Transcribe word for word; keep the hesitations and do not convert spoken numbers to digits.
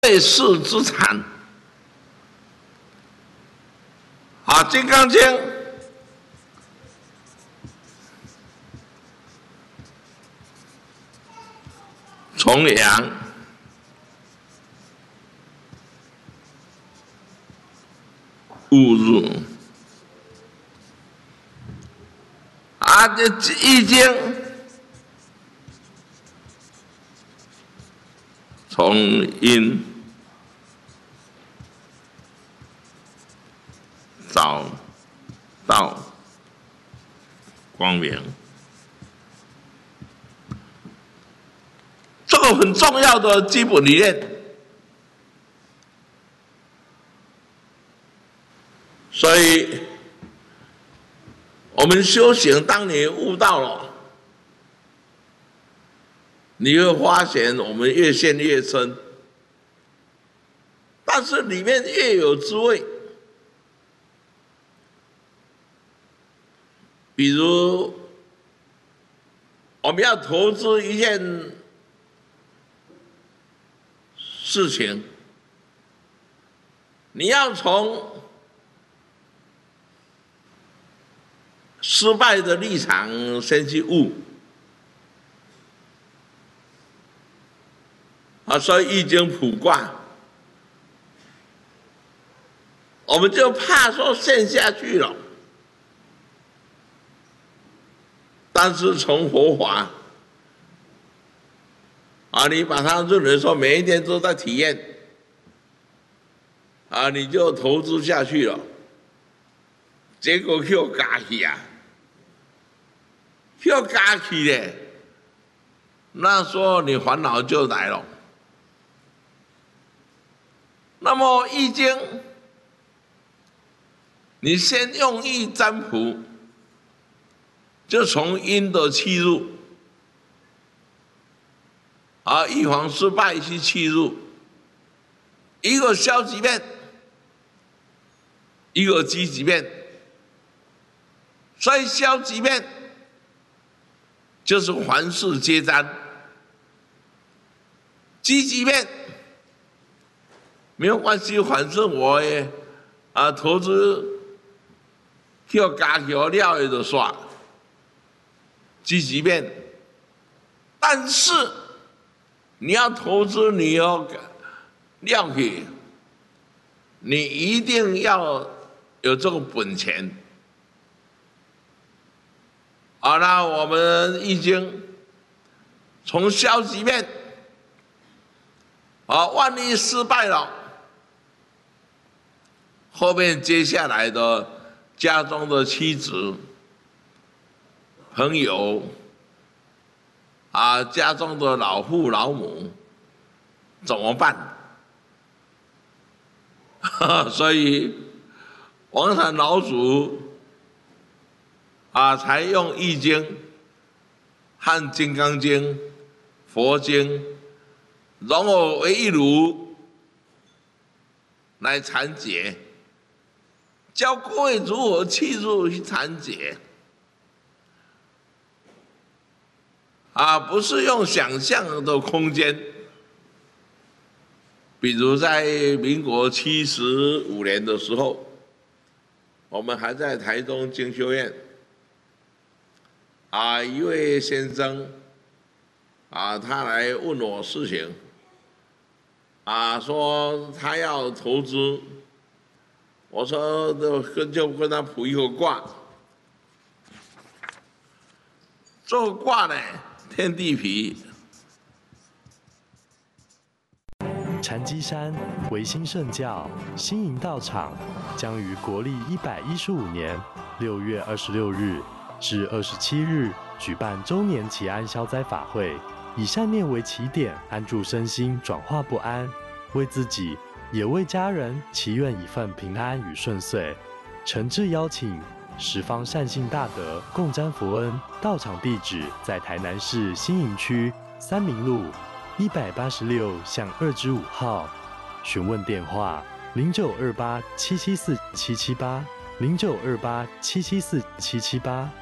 类世之产。啊，《金刚经》从阳误入，啊，这《易经》从阴找到光明，这个很重要的基本理念。所以，我们修行，当你悟到了，你会发现我们越陷越深，但是里面越有滋味。比如，我们要投资一件事情，你要从失败的立场先去悟啊，所以《易经》卜卦，我们就怕说陷下去了。但是从佛法啊，你把它认为说每一天都在体验啊，你就投资下去了，结果又加去啊，又加去嘞，那时候你烦恼就来了。那么《易经》，你先用易占卜。就从阴的切入，啊，预防失败去切入，一个消极面，一个积极面。所以消极面就是凡事皆沾，积极面没有关系，反正我也啊投资叫加桥了的就算。积极面，但是你要投资，你要了解，你一定要有这个本钱。好了，我们易经从消极面，啊，万一失败了，后面接下来的家中的妻子。朋友啊，家中的老父老母怎么办？所以王禅老祖啊，才用《易经》和《金刚经》、佛经融合为一炉来阐解，教各位如何切入去阐解。啊，不是用想象的空间。比如在民国七十五年的时候，我们还在台中经修院，啊，一位先生，啊，他来问我事情，啊，说他要投资，我说就就跟他卜一个卦，这个卦呢。天地痞， 禅机山维新圣教新营道场将于国历一百一十五年六月二十六日至二十七日举办周年祈安消灾法会，以善念为起点，安住身心，转化不安，为自己也为家人祈愿一份平安与顺遂。诚挚邀请十方善信大德共沾佛恩，道场地址在台南市新营区三民路一百八十六巷二之五号，询问电话零九二八七七四七七八零九二八七七四七七八。